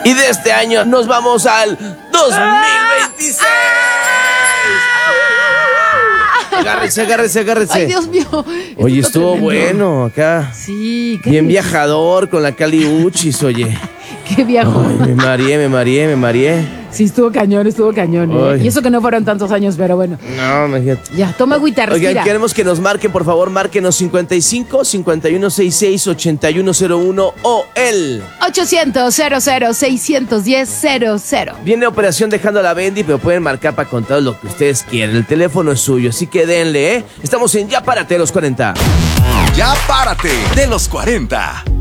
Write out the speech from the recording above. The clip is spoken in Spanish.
Y de este año nos vamos al 2026. Agárrese. Ay, Dios mío. Oye, Esto estuvo está tremendo. bueno acá. Sí. Bien viajador con la Cali Uchis, oye. Qué viejo. Ay, me mareé. Sí, estuvo cañón. Ay. Y eso que no fueron tantos años, pero bueno. No, imagínate. Ya, toma agüita, respira. Oigan, queremos que nos marquen, por favor, márquenos 55 5166 8101 o el 800-00-610-00. Viene Operación Dejando la Bendy, pero pueden marcar para contar lo que ustedes quieran. El teléfono es suyo, así que denle, ¿eh? Estamos en Ya Párate de los 40. Ya Párate de los 40.